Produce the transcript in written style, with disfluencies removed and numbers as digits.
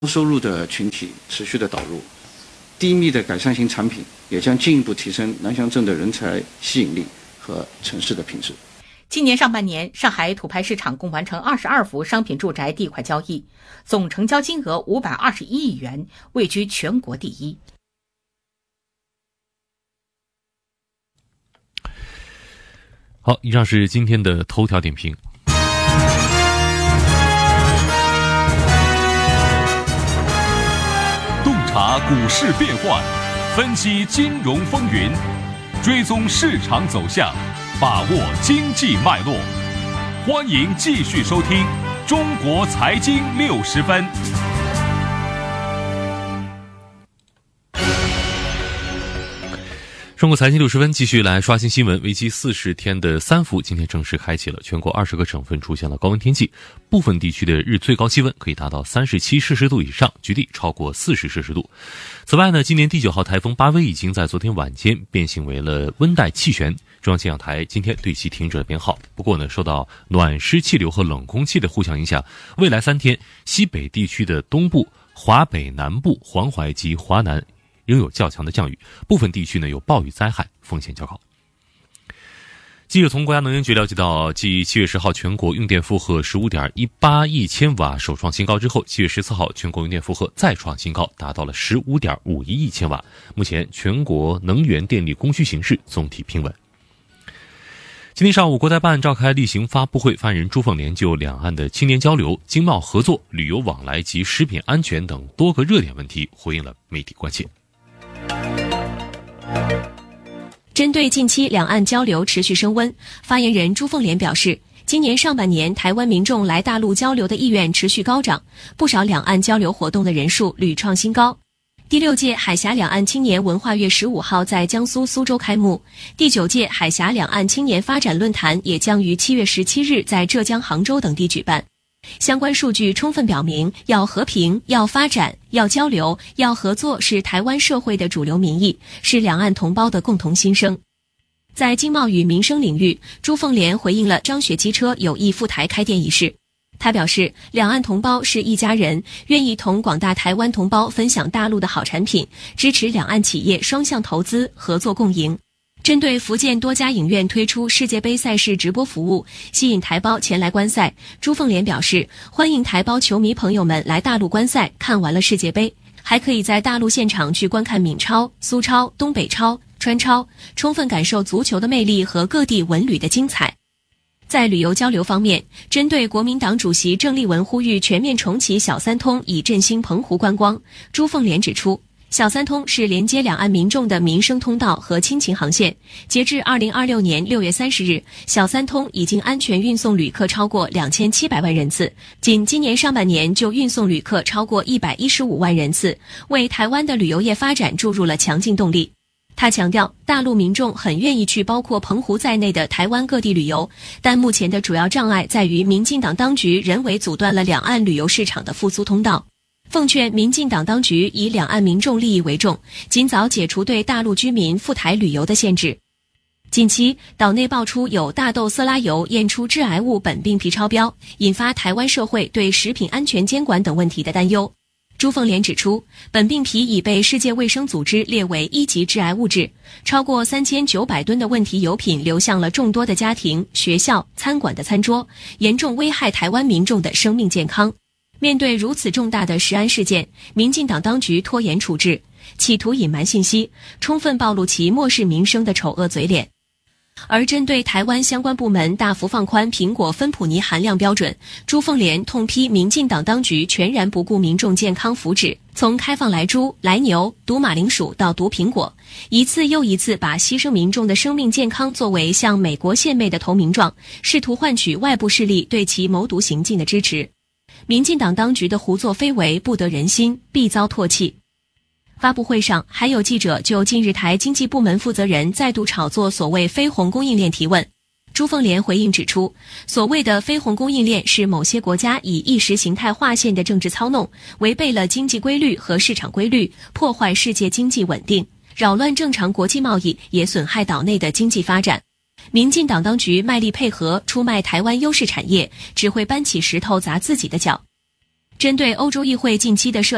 收入的群体持续的导入，低密的改善型产品也将进一步提升南翔镇的人才吸引力和城市的品质。 今年上半年，上海土拍市场共完成22幅商品住宅地块交易，总成交金额521亿元，位居全国第一。 好，以上是今天的头条点评。 洞察股市变幻，分析金融风云，追踪市场走向，把握经济脉络。欢迎继续收听《中国财经60分》。 中国财经60分继续来刷新新闻。为期40天的三伏今天正式开启了，全国20个省份出现了高温天气，部分地区的日最高气温可以达到37摄氏度以上，局地超过40摄氏度。此外呢，今年第9号台风巴威已经在昨天晚间变形为了温带气旋，中央气象台今天对其停止了编号。不过呢，受到暖湿气流和冷空气的互相影响，未来3天西北地区的东部、华北南部、黄淮及华南仍有较强的降雨，部分地区呢有暴雨灾害，风险较高。记者从国家能源局了解到，继7月10号全国用电负荷 15.18 亿千瓦首创新高之后，7月14号全国用电负荷再创新高，达到了 15.51 亿千瓦。目前全国能源电力供需形势总体平稳。今天上午，国台办召开例行发布会，发言人朱凤莲就两岸的青年交流、经贸合作、旅游往来及食品安全等多个热点问题回应了媒体关切。 针对近期两岸交流持续升温，发言人朱凤莲表示，今年上半年台湾民众来大陆交流的意愿持续高涨，不少两岸交流活动的人数屡创新高。第6届海峡两岸青年文化月15号在江苏苏州开幕，第9届海峡两岸青年发展论坛也将于7月17日在浙江杭州等地举办。相关数据充分表明，要和平、要发展、要交流、要合作是台湾社会的主流民意，是两岸同胞的共同心声。在经贸与民生领域，朱凤莲回应了张雪机车有意赴台开店一事。他表示，两岸同胞是一家人，愿意同广大台湾同胞分享大陆的好产品，支持两岸企业双向投资、合作共赢。针对福建多家影院推出世界杯赛事直播服务，吸引台胞前来观赛，朱凤莲表示，欢迎台胞球迷朋友们来大陆观赛，看完了世界杯，还可以在大陆现场去观看闽超、苏超、东北超、川超，充分感受足球的魅力和各地文旅的精彩。在旅游交流方面，针对国民党主席郑丽文呼吁全面重启小三通以振兴澎湖观光，朱凤莲指出，小三通是连接两岸民众的民生通道和亲情航线。截至2026年6月30日，小三通已经安全运送旅客超过2700万人次，仅今年上半年就运送旅客超过115万人次，为台湾的旅游业发展注入了强劲动力。他强调，大陆民众很愿意去包括澎湖在内的台湾各地旅游，但目前的主要障碍在于民进党当局人为阻断了两岸旅游市场的复苏通道。奉劝民进党当局以两岸民众利益为重，尽早解除对大陆居民赴台旅游的限制。近期，岛内爆出有大豆色拉油验出致癌物苯并芘超标，引发台湾社会对食品安全监管等问题的担忧。朱凤莲指出，苯并芘已被世界卫生组织列为1级致癌物质，超过3900吨的问题油品流向了众多的家庭、学校、餐馆的餐桌，严重危害台湾民众的生命健康。面对如此重大的食安事件，民进党当局拖延处置，企图隐瞒信息，充分暴露其漠视民生的丑恶嘴脸。而针对台湾相关部门大幅放宽苹果芬普尼含量标准，朱凤莲痛批民进党当局全然不顾民众健康福祉，从开放莱猪、莱牛、毒马铃薯到毒苹果，一次又一次把牺牲民众的生命健康作为向美国献媚的投名状，试图换取外部势力对其谋独行径的支持。民进党当局的胡作非为不得人心，必遭唾弃。发布会上，还有记者就近日台经济部门负责人再度炒作所谓非红供应链提问。朱凤莲回应指出，所谓的非红供应链是某些国家以意识形态划线的政治操弄，违背了经济规律和市场规律，破坏世界经济稳定，扰乱正常国际贸易，也损害岛内的经济发展。民进党当局卖力配合出卖台湾优势产业，只会搬起石头砸自己的脚。针对欧洲议会近期的涉